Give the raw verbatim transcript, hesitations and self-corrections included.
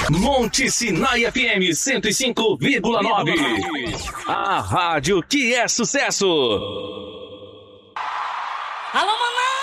Monte Sinai F M cento e cinco vírgula nove. A rádio que é sucesso. Alô, mamãe!